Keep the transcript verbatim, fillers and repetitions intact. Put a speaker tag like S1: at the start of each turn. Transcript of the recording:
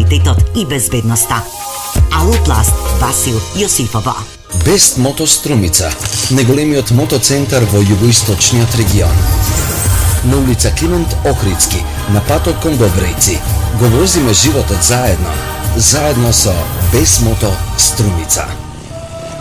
S1: квалитетот и безбедноста. Алопласт Васил Јосифова.
S2: Бест Мото Струмица, најголемиот мотоцентар во југоисточниот регион. На улица Климент Охридски, на патот кон Добрејци. Го возиме животот заедно, заедно со Бест Мото Струмица.